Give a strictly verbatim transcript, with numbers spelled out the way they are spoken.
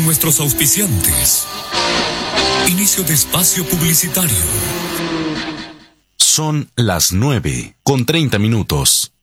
nuestros auspiciantes. Inicio de espacio publicitario. Son las nueve con treinta minutos.